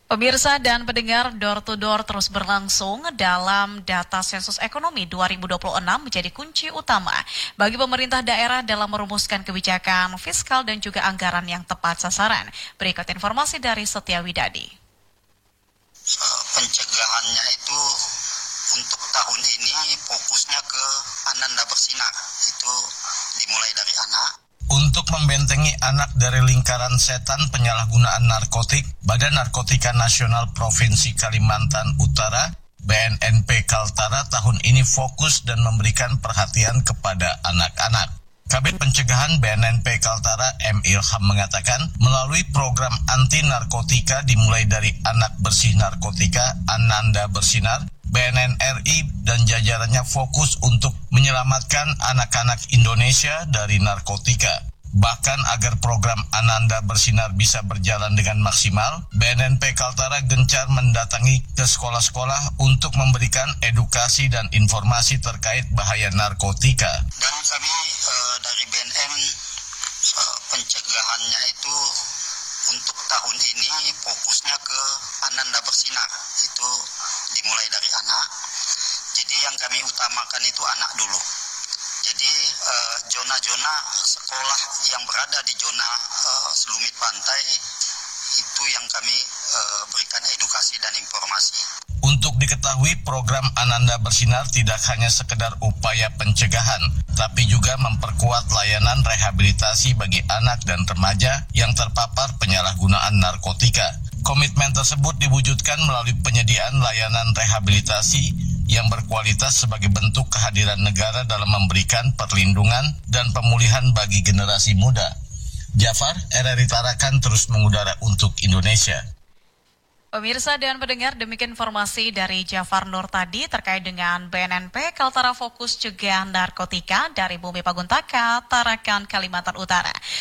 Pemirsa dan pendengar, door to door terus berlangsung dalam data sensus ekonomi 2026 menjadi kunci utama bagi pemerintah daerah dalam merumuskan kebijakan fiskal dan juga anggaran yang tepat sasaran. Berikut informasi dari Setia Widadi. Pencegahannya itu untuk tahun ini fokusnya ke Ananda Bersinar, itu dimulai dari anak. Untuk membentengi anak dari lingkaran setan penyalahgunaan narkotik, Badan Narkotika Nasional Provinsi Kalimantan Utara (BNNP) Kaltara tahun ini fokus dan memberikan perhatian kepada anak-anak. Kabid Pencegahan BNNP Kaltara M. Ilham mengatakan, melalui program anti narkotika dimulai dari Anak Bersih Narkotika Ananda Bersinar, BNN RI dan jajarannya fokus untuk menyelamatkan anak-anak Indonesia dari narkotika. Bahkan agar program Ananda Bersinar bisa berjalan dengan maksimal, BNNP Kaltara gencar mendatangi ke sekolah-sekolah untuk memberikan edukasi dan informasi terkait bahaya narkotika. Dan kami dari BNN pencegahannya itu untuk tahun ini fokusnya ke Ananda Bersinar, itu dimulai dari anak. Jadi yang kami utamakan itu anak dulu. Jadi zona-zona sekolah yang berada di zona selumit pantai itu yang kami berikan edukasi dan informasi. Untuk diketahui, program Ananda Bersinar tidak hanya sekedar upaya pencegahan, tapi juga memperkuat layanan rehabilitasi bagi anak dan remaja yang terpapar penyalahgunaan narkotika. Komitmen tersebut diwujudkan melalui penyediaan layanan rehabilitasi yang berkualitas sebagai bentuk kehadiran negara dalam memberikan perlindungan dan pemulihan bagi generasi muda. Jafar, RRI Tarakan terus mengudara untuk Indonesia. Pemirsa dan pendengar, demikian informasi dari Jafar Nur tadi terkait dengan BNNP Kaltara Fokus Cegah Narkotika dari Bumi Paguntaka, Tarakan, Kalimantan Utara.